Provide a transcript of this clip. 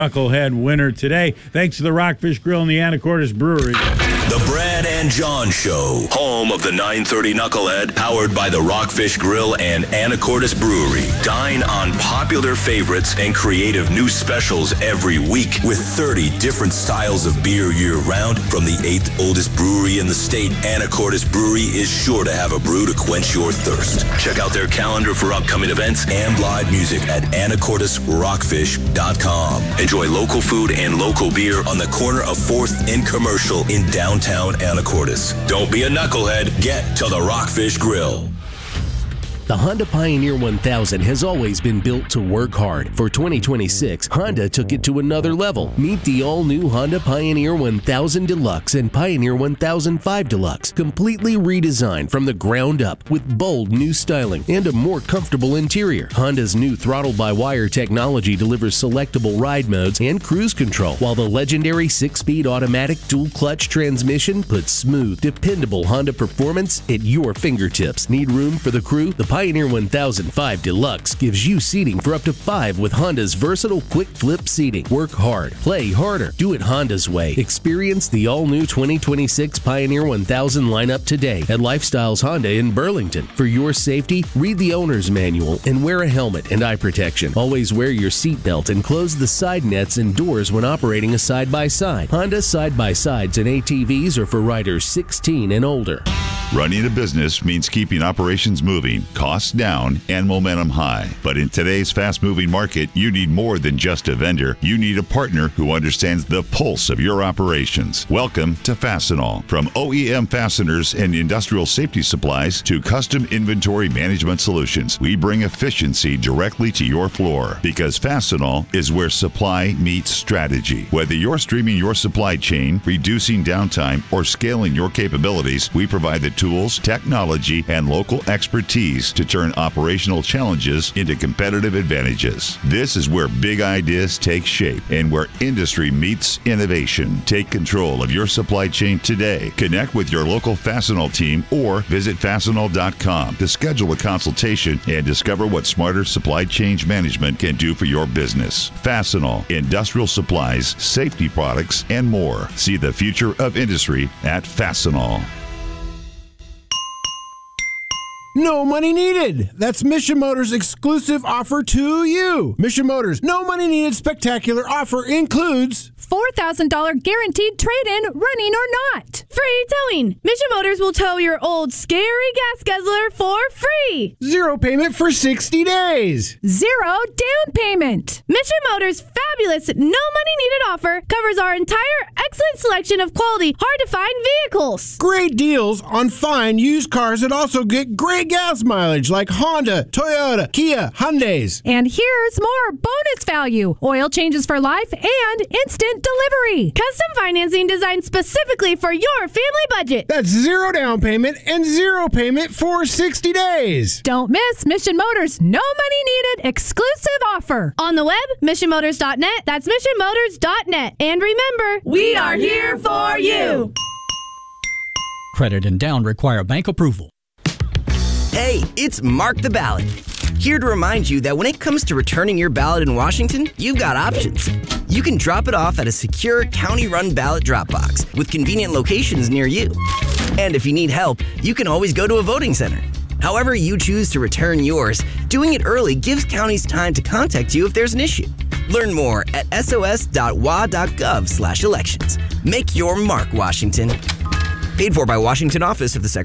Knucklehead winner today. Thanks to the Rockfish Grill and the Anacortes Brewery. The Brad and John Show, home of the 930 Knucklehead, powered by the Rockfish Grill and Anacortes Brewery. Dine on popular favorites and creative new specials every week with 30 different styles of beer year-round. From the 8th oldest brewery in the state, Anacortes Brewery is sure to have a brew to quench your thirst. Check out their calendar for upcoming events and live music at AnacortesRockfish.com. Enjoy local food and local beer on the corner of 4th and Commercial in downtown Anacortes. Don't be a knucklehead. Get to the Rockfish Grill. The Honda Pioneer 1000 has always been built to work hard. For 2026, Honda took it to another level. Meet the all-new Honda Pioneer 1000 Deluxe and Pioneer 1005 Deluxe, completely redesigned from the ground up with bold new styling and a more comfortable interior. Honda's new throttle-by-wire technology delivers selectable ride modes and cruise control, while the legendary 6-speed automatic dual-clutch transmission puts smooth, dependable Honda performance at your fingertips. Need room for the crew? The Pioneer 1005 Deluxe gives you seating for up to 5 with Honda's versatile quick flip seating. Work hard, play harder, do it Honda's way. Experience the all-new 2026 Pioneer 1000 lineup today at Lifestyles Honda in Burlington. For your safety, read the owner's manual and wear a helmet and eye protection. Always wear your seatbelt and close the side nets and doors when operating a side-by-side. Honda side-by-sides and ATVs are for riders 16 and older. Running a business means keeping operations moving, costs down, and momentum high. But in today's fast-moving market, you need more than just a vendor. You need a partner who understands the pulse of your operations. Welcome to Fastenal. From OEM fasteners and industrial safety supplies to custom inventory management solutions, we bring efficiency directly to your floor. Because Fastenal is where supply meets strategy. Whether you're streaming your supply chain, reducing downtime, or scaling your capabilities, we provide the tools, technology, and local expertise to turn operational challenges into competitive advantages. This is where big ideas take shape and where industry meets innovation. Take control of your supply chain today. Connect with your local Fastenal team or visit Fastenal.com to schedule a consultation and discover what smarter supply chain management can do for your business. Fastenal, industrial supplies, safety products, and more. See the future of industry at Fastenal. No money needed. That's Mission Motors' exclusive offer to you. Mission Motors' no money needed spectacular offer includes $4,000 guaranteed trade-in, running or not. Free towing. Mission Motors will tow your old scary gas guzzler for free. 0 payment for 60 days. 0 down payment. Mission Motors' fabulous no money needed offer covers our entire excellent selection of quality, hard-to-find vehicles. Great deals on fine used cars that also get great gas mileage like Honda, Toyota, Kia, Hyundais. And here's more bonus value. Oil changes for life and instant delivery. Custom financing designed specifically for your family budget. That's 0 down payment and 0 payment for 60 days. Don't miss Mission Motors' no money needed exclusive offer. On the web, missionmotors.net. That's missionmotors.net. And remember, we are here for you. Credit and down require bank approval. Hey, it's Mark the Ballot. Here to remind you that when it comes to returning your ballot in Washington, you've got options. You can drop it off at a secure county-run ballot drop box with convenient locations near you. And if you need help, you can always go to a voting center. However you choose to return yours, doing it early gives counties time to contact you if there's an issue. Learn more at sos.wa.gov/elections. Make your mark, Washington. Paid for by Washington Office of the Secretary